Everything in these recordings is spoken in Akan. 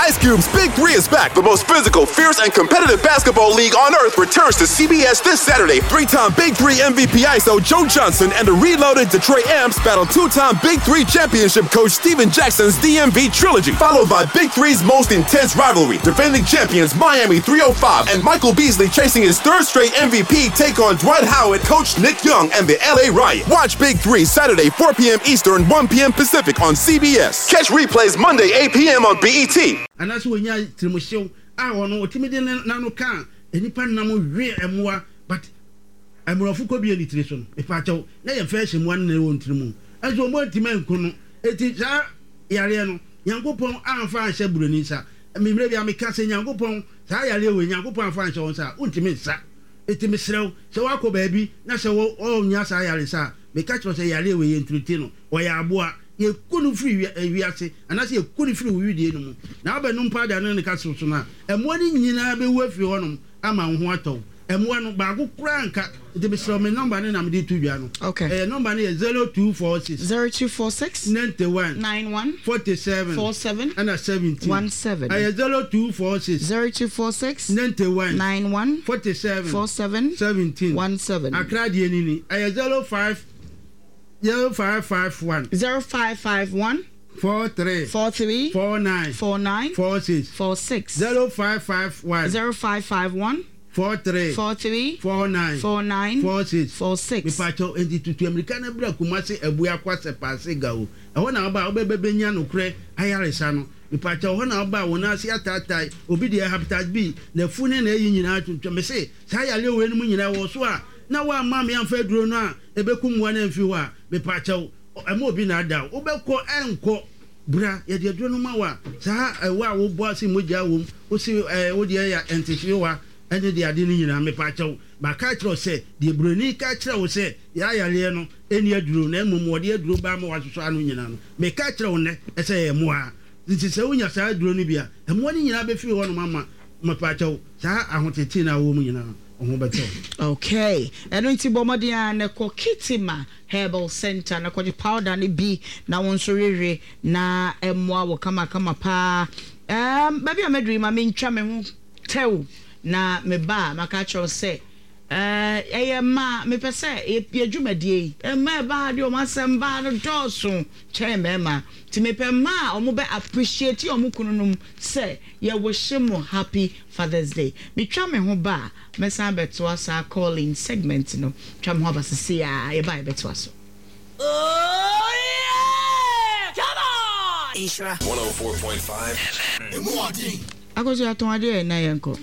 Ice Cube's Big 3 is back. The most physical, fierce, and competitive basketball league on earth returns to CBS this Saturday. 3-time Big 3 MVP ISO Joe Johnson and the reloaded Detroit Amps battle 2-time Big 3 championship coach Steven Jackson's DMV trilogy, followed by Big 3's most intense rivalry. Defending champions Miami 305 and Michael Beasley chasing his third straight MVP take on Dwight Howard, coach Nick Young, and the LA Riot. Watch Big 3 Saturday 4 p.m. Eastern, 1 p.m. Pacific on CBS. Catch replays Monday 8 p.m. on BET. And that's when you show I want to timid nano can any pan namo real emwa, but I'm of could be a literation. If I tell they fresh in one own trimu. As you want to men kuno, it is Yariano, Yankopon, and French Brunisa. I mean, maybe I'm a cousin Yankopon, Sayale, Yankopon, French on sa, ultimate sa. It is so I go baby, that's all Yasa Yarisa. Me catch was a yale way in Tritino, or Yaboa. You couldn't free we are say, and I say you couldn't free with you. Now, but no part and the castle sooner. And one in you be worth your own. I'm on Huato. And one bagu crank the Mr. number and I'm the two. Okay. Number is 0246 91 91 47 47 and a 17 17. I 0246 91 91 47 47 17 17. I cried Yenini. I 0551 43 49 46 0551 43 49 46 Mipacho enti American bra kumase abua kwase pase gawo e na ba obebenya no kre ayaresa no Mipacho ho na ba wona ase atatai obi de hepatitis B na fune na yi nyina atwetwe me se sa yale we no nyina wo so a na wa ma me amfa duro no a ebekum wa na mfi ho a Mipacho emo obi na da obekọ enko bra ye de duro no ma wa sa wa wo bo ase moja wo o si wo de ya entifi wa ene de ade ni nyina Mipacho ba ka kiro se de broni ka kiro wo se ya yale no eni aduro na emo mo de aduro ba ma wa soso anu nyina no me ka kiro wo ne ese ye mo a nti se wonya sa aduro ni bia emo ni nyina be fi ho no mama Mipacho sa ahotete na wo mu nyina no. Okay, and when Tibomadia na ko Kitima Herbal Center na ko powder ni bi na wonsorere na emwa wo kama pa baby amedri ma me ntwa me ho tew na me ba maka cho se ma me pese e dwumadie ma ba de o masem ba no doso che ma ti me pe ma o mo be appreciate o mo kununum se ye wish mo happy Father's Day. Me twa me ho ba me san beto asa calling segment no twa me ho ba se ya ye ba beto aso. Oh yeah! Come on! Isra 104.5 FM. Akoso aton ade na yenko.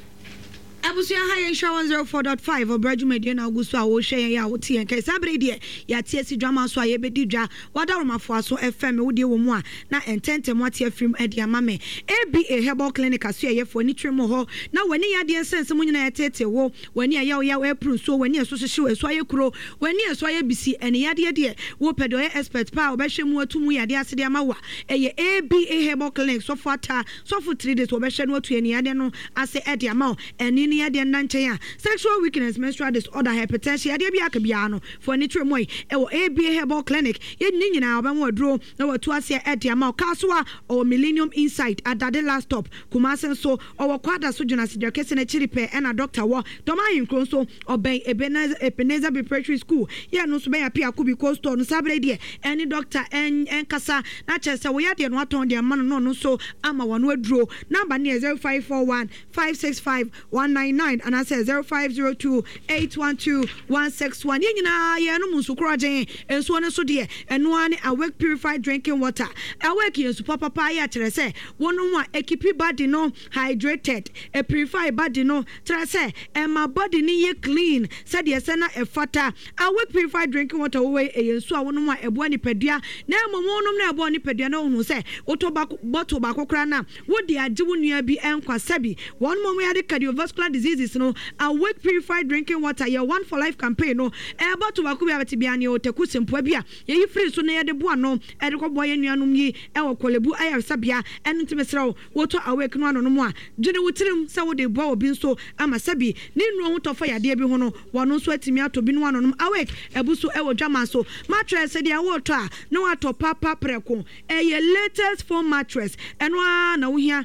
Abusia high insure 104.5 or Braju Median Augusto wo hwe ya wo tie nke sabre de ya tie si drama so aye bedi dwa wada romafo so FM wo de wo mu a na entente mo tie film e de amame ABA Herbal Clinic aso ye fo ni twemo ho na wani ya de sense mo nyina tete wo wani ya we prun so wani so hye so aye kuro wani so aye bisi ene ya de wo pedo expert pa wo be hwe mu atu mu ya de ase de amawa eye ABA Herbal Clinic so for 3 days wo be hwe no atu ene ya de no ase e de amawo ene ya de nanchen sexual weakness, menstrual disorder, hypertension ya de bia ka bia no for ni twemo e wo ABA Herbal Clinic ye ni nyina obanwo adro na watu ase e de amawo kasoa o Millennium Insight adade last stop Kumase so o kwada so juna sidra kese na chiripe e na doctor wo doma yinkro so oben Ebenezer Preparatory School ye no so be ya pia kubi coast no sabre de any doctor en kasa na chese wo ya de no aton de amano no so ama wono adro number ne 0541 565 199 and I say 0502 812 161 ye nyina ye no musukro agen enso ne so de eno ani awake purified drinking water awake yensu papa ya kire se wono ho ekipi body no hydrated e purify body no kire se my body ni ye clean said ye se na e fata awake purified drinking water we yensu a wono ho ebo ni padua na momonum na ebo ni padua na hu se woto bottle ba kokra na wo de age wo nua bi enkwasa bi one mom ya de cardiovascular diseases no awake purified drinking water your one for life campaign no bottle ba ku bi abeti bia ne o teku sempo bia ye free so na ye de bo ano e de ko boye nuanum yi e wo kolebu ayarsa bia enu timesra woto awake no ano no mu a gene wutirim se wo de bo obi nso ama sabi ni nu ho tofa yade bi ho no wono nso atimi ato bi no ano no awake ebuso e wo dwama so mattress de wo to a no ato papa preko ye latest foam mattress eno a na wo hia